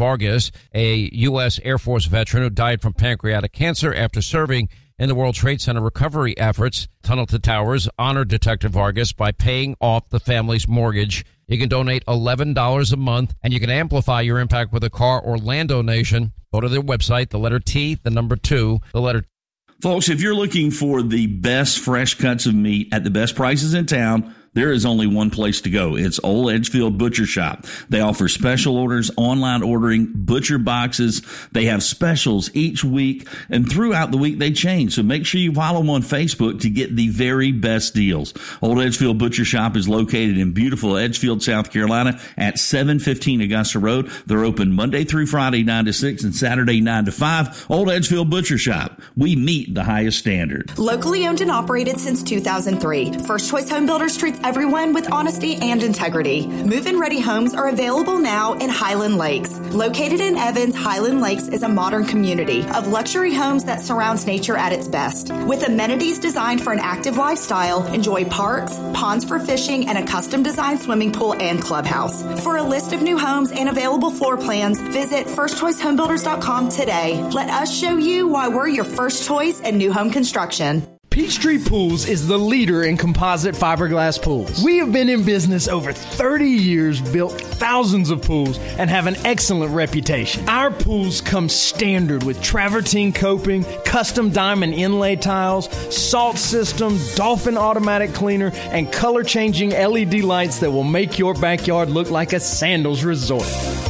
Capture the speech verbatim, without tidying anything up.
Vargas, a U S Air Force veteran who died from pancreatic cancer after serving in the World Trade Center recovery efforts. Tunnel to Towers honored Detective Vargas by paying off the family's mortgage. You can donate eleven dollars a month, and you can amplify your impact with a car or land donation. Go to their website, the letter T, the number two, the letter T. Folks, if you're looking for the best fresh cuts of meat at the best prices in town, there is only one place to go. It's Old Edgefield Butcher Shop. They offer special orders, online ordering, butcher boxes. They have specials each week, and throughout the week they change. So make sure you follow them on Facebook to get the very best deals. Old Edgefield Butcher Shop is located in beautiful Edgefield, South Carolina at seven fifteen Augusta Road. They're open Monday through Friday, nine to six, and Saturday, nine to five. Old Edgefield Butcher Shop. We meet the highest standard. Locally owned and operated since two thousand three. First Choice Home Builders treats everyone with honesty and integrity. Move-in ready homes are available now in Highland Lakes. Located in Evans, Highland Lakes is a modern community of luxury homes that surrounds nature at its best. With amenities designed for an active lifestyle, enjoy parks, ponds for fishing, and a custom-designed swimming pool and clubhouse. For a list of new homes and available floor plans, visit first choice home builders dot com today. Let us show you why we're your first choice in new home construction. Peachtree Pools is the leader in composite fiberglass pools. We have been in business over thirty years, built thousands of pools, and have an excellent reputation. Our pools come standard with travertine coping, custom diamond inlay tiles, salt system, Dolphin automatic cleaner, and color-changing L E D lights that will make your backyard look like a sandals resort.